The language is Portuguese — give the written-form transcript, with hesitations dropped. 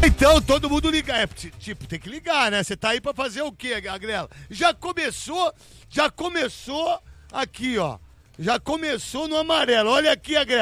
Então, todo mundo liga. Tipo, tem que ligar, né? Você tá aí pra fazer o quê, Agrela? Já começou aqui, ó. Já começou no amarelo. Olha aqui, Agrela.